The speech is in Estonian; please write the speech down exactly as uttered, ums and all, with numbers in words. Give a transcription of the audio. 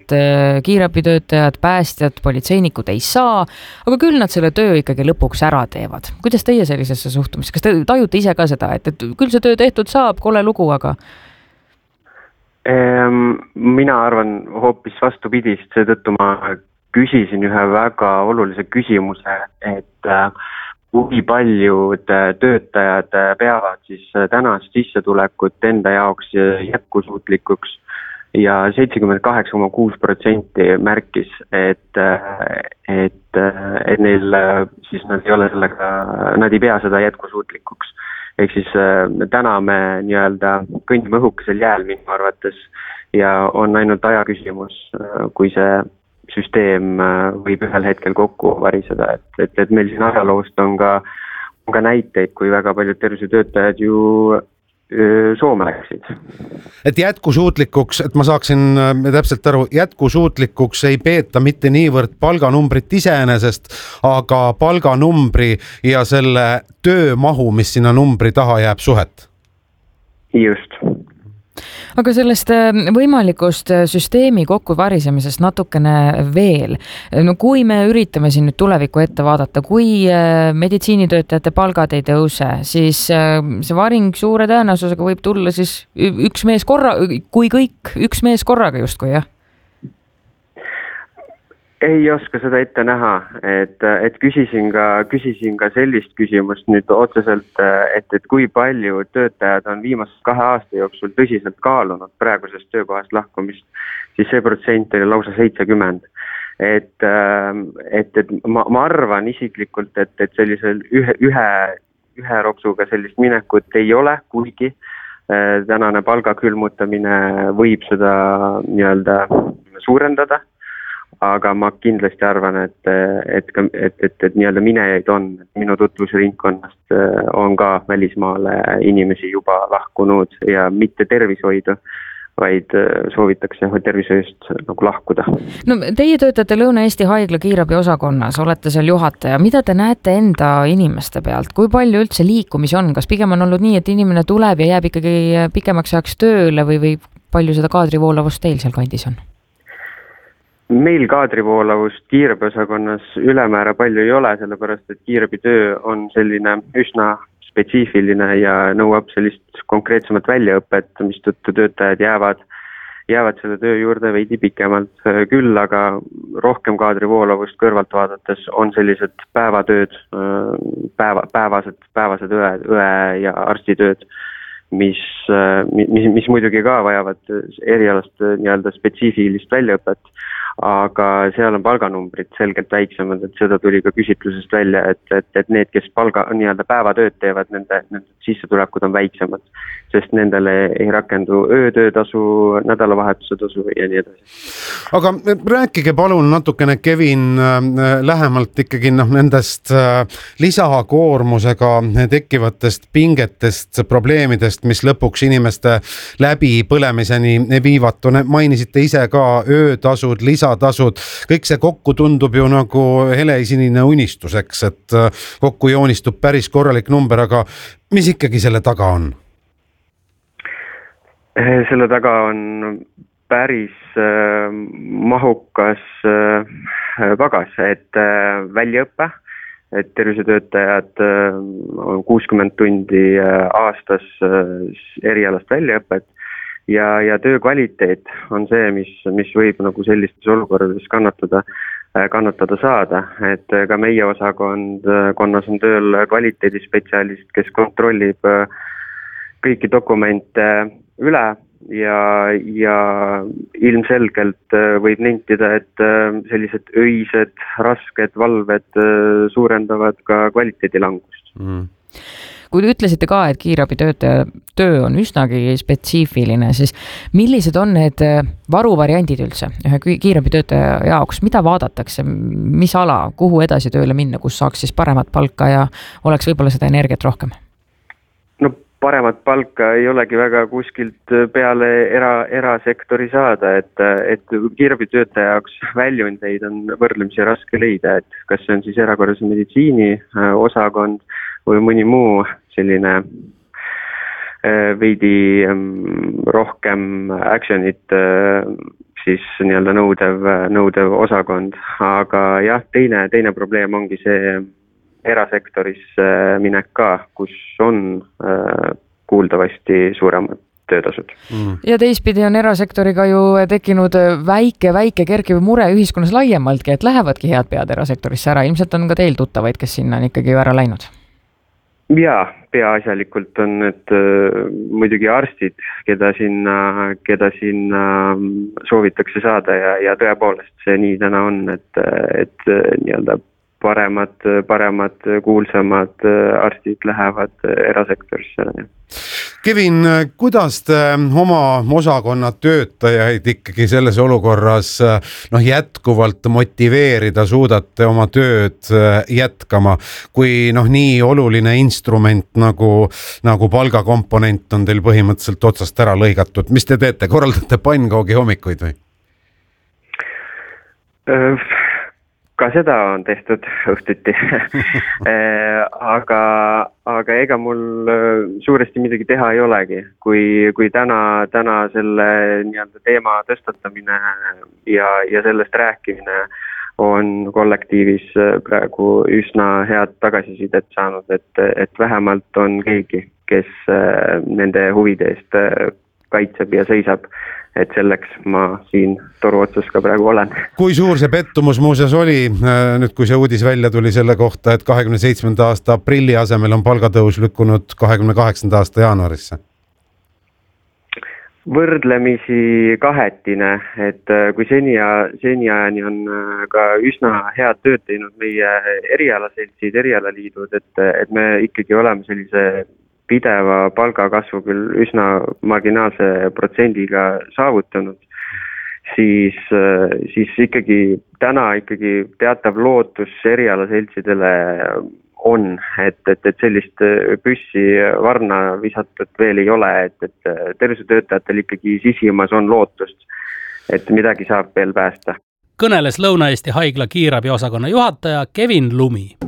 et kiirabitöötajad, päästjad, politseinikud ei saa, aga küll nad selle töö ikkagi lõpuks ära teevad. Kuidas teie sellisesse suhtumisse? Kas te tajute ise ka seda, et, et küll see töö tehtud saab, kole lugu, aga... Mina arvan hoopis vastupidist, seetõttu ma küsisin ühe väga olulise küsimuse, et kui paljud töötajad peavad siis tänast sissetulekut enda jaoks jätkusuutlikuks ja seitsekümmend kaheksa koma kuus protsenti märkis, et, et, et neil siis nad ei ole sellega, nad ei pea seda jätkusuutlikuks. Ehk siis täna me nii-öelda kõnnime õhukesel jääl minu arvates ja on ainult aja küsimus, kui see süsteem võib ühel hetkel kokku variseda, et, et, et meil siin ajaloost on ka, on ka näiteid, kui väga paljud tervisetöötajad ju öö, Soome läksid. Et jätkusuutlikuks, et ma saaksin täpselt aru, jätkusuutlikuks ei peeta mitte niivõrd palganumbrit iseenesest, aga palganumbri ja selle töömahu, mis sinna numbri taha jääb suhet. Just. Aga sellest võimalikust süsteemi kokkuvarisemisest natukene veel. No kui me üritame siin nüüd tulevikku ette vaadata, kui meditsiinitöötajate palgad ei tõuse, siis see varing suure tõenäosusega võib tulla siis üks mees korra, kui kõik üks mees korraga justkui, jah? Ei oska seda ette näha, et, et küsisin ka, küsisin ka sellist küsimust nüüd otseselt, et, et kui palju töötajad on viimase kahe aasta jooksul tõsiselt kaalunud praegusest töökohast lahkumist, siis see protsent oli lausa seitsekümmend. Et, et, et ma, ma arvan isiklikult, et, et sellisel ühe, ühe, ühe roksuga sellist minekut ei ole, kuigi tänane palgakülmutamine võib seda nii-öelda suurendada. Aga ma kindlasti arvan, et, et, et, et, et nii-öelda minejaid on, minu tutvusringkonnast on ka välismaale inimesi juba lahkunud ja mitte tervishoidu, vaid soovitakse tervishoiust nagu lahkuda. No, teie töötate Lõuna-Eesti Haigla kiirabi osakonnas, olete seal juhataja. Mida te näete enda inimeste pealt? Kui palju üldse liikumis on? Kas pigem on olnud nii, et inimene tuleb ja jääb ikkagi pikemaks ajaks tööle või, või palju seda kaadrivoolavust teil seal kandis on? Meil kaadrivoolavust kiirabiosakonnas ülemäära palju ei ole, sellepärast et kiirabitöö on selline üsna spetsiifiline ja nõuab sellist konkreetsemat väljaõpet, mis tõttu töötajad jäävad, jäävad selle töö juurde veidi pikemalt. Küll aga rohkem kaadrivoolavust kõrvalt vaadates on sellised päevatööd, päeva, päevased, päevased õe, õe ja arstitööd, mis, mis, mis muidugi ka vajavad erialast nii-öelda spetsiifilist väljaõpet. Aga seal on palganumbrid selgelt väiksemad, et seda tuli ka küsitlusest välja, et, et, et need, kes palga, nii-öelda päevatööd teevad, nende, nende sissetulekud on väiksemad, sest nendele ei rakendu öötöötasu, nädalavahetuse tasu ja nii edasi. Aga rääkige palun natukene, Kevin, lähemalt ikkagi noh, nendest lisakoormusega tekkivatest pingetest, probleemidest, mis lõpuks inimeste läbi põlemiseni viivad. Mainisite ise ka öötasud, lisa tasud, kõik see kokku tundub ju nagu helesinine unistuseks, et kokku joonistub päris korralik number, aga mis ikkagi selle taga on? Selle taga on päris äh, mahukas äh, pagas, et äh, väljaõppe, et tervisetöötajad äh, on kuuskümmend tundi äh, aastas äh, erialast väljaõpet, Ja, ja töö kvaliteet on see, mis, mis võib nagu sellistes olukordades kannatada, kannatada saada. Et ka meie osakond, konnas on tööl kvaliteedispetsialist, kes kontrollib kõiki dokumente üle ja, ja ilmselgelt võib nentida, et sellised öised, rasked valved suurendavad ka kvaliteedilangust. Mm. Kui te ütlesite ka, et kiirabitöötaja töö on üsnagi spetsiifiline, siis millised on need varuvariandid üldse ühe kiirabitöötaja jaoks? Mida vaadatakse? Mis ala, kuhu edasi tööle minna, kus saaks siis paremat palka ja oleks võib-olla seda energiat rohkem? No paremat palka ei olegi väga kuskilt peale era, erasektori saada, et, et kiirabitöötaja jaoks väljundeid on võrdlemisi raske leida, et kas see on siis erakorralise meditsiini osakond või mõni muu selline veidi rohkem actionit siis nii-öelda nõudev, nõudev osakond, aga jah, teine, teine probleem ongi see erasektorisse minek ka, kus on äh, kuuldavasti suuremad töötasud. Mm. Ja teistpidi on erasektoriga ju tekkinud väike, väike kerkiv mure ühiskonnas laiemaltki, et lähevadki head pead erasektorisse ära. Ilmselt on ka teil tuttavaid, kes sinna on ikkagi ju ära läinud. Jaa, peaasjalikult on need äh, muidugi arstid, keda sinna, keda sinna soovitakse saada ja, ja tõepoolest see nii täna on, et, et nii-öelda paremad, paremad, kuulsamad arstid lähevad erasektorisse. Kevin, kuidas te oma osakonna töötajaid ikkagi selles olukorras noh, jätkuvalt motiveerida suudate oma tööd jätkama, kui noh, nii oluline instrument nagu, nagu palgakomponent on teil põhimõtteliselt otsast ära lõigatud? Mis te teete? Korraldate pannkoogi hommikuid või? Ka seda on tehtud õhtuti, aga, aga ega mul suuresti midagi teha ei olegi, kui, kui täna, täna selle nii-öelda teema tõstatamine ja, ja sellest rääkimine on kollektiivis praegu üsna head tagasisidet saanud, et, et vähemalt on keegi, kes nende huvide eest kaitseb ja seisab. Et selleks ma siin toru otsas ka praegu olen. Kui suur see pettumus muuseas oli, nüüd kui see uudis välja tuli selle kohta, et kahekümne seitsmenda aasta aprilli asemel on palgatõus lükkunud kahekümne kaheksanda aasta jaanuarisse? Võrdlemisi kahetine, et kui seni, seniajani on ka üsna head tööd teinud meie erialaseltsid, erialaliidud, et, et me ikkagi oleme sellise pideva palgakasvu küll üsna marginaalse protsendiga saavutanud, siis, siis ikkagi täna ikkagi teatav lootus erialaseltsidele on, et, et, et sellist püssi varna visatud veel ei ole, et, et tervishoiutöötajatel ikkagi sisimas on lootust, et midagi saab veel päästa. Kõneles Lõuna-Eesti haigla kiirabi osakonna juhataja Kevin Lumi.